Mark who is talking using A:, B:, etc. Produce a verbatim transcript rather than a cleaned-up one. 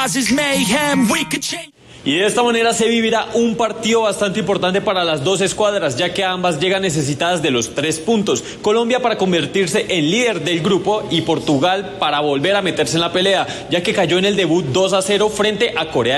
A: Y de esta manera se vivirá un partido bastante importante para las dos escuadras, ya que ambas llegan necesitadas de los tres puntos. Colombia para convertirse en líder del grupo y Portugal para volver a meterse en la pelea, ya que cayó en el debut dos a cero frente a Corea.